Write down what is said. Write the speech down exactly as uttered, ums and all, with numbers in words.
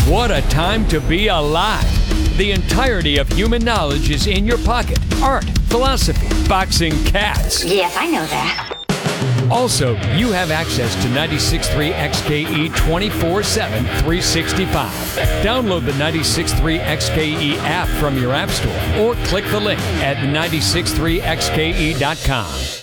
What a time to be alive. The entirety of human knowledge is in your pocket. Art, philosophy, boxing, cats. Yes, I know that. Also, you have access to ninety-six point three X K E twenty-four seven, three sixty-five. Download the ninety-six point three X K E app from your app store or click the link at nine six three X K E dot com.